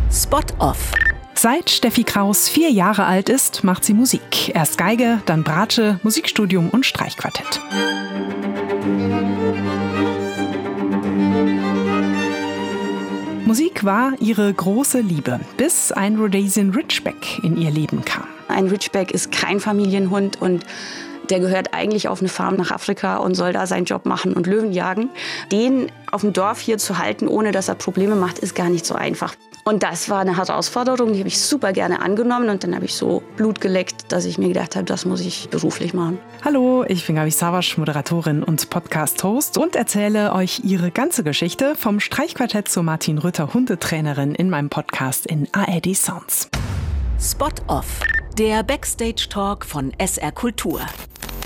Spot Off. Seit Steffi Kraus 4 Jahre alt ist, macht sie Musik. Erst Geige, dann Bratsche, Musikstudium und Streichquartett. Musik war ihre große Liebe, bis ein Rhodesian Ridgeback in ihr Leben kam. Ein Ridgeback ist kein Familienhund und der gehört eigentlich auf eine Farm nach Afrika und soll da seinen Job machen und Löwen jagen. Den auf dem Dorf hier zu halten, ohne dass er Probleme macht, ist gar nicht so einfach. Und das war eine Herausforderung, die habe ich super gerne angenommen. Und dann habe ich so Blut geleckt, dass ich mir gedacht habe, das muss ich beruflich machen. Hallo, ich bin Gabi Savasch, Moderatorin und Podcast-Host und erzähle euch ihre ganze Geschichte vom Streichquartett zu Martin Rütter, Hundetrainerin, in meinem Podcast in ARD Sounds. Spot Off, der Backstage-Talk von SR Kultur.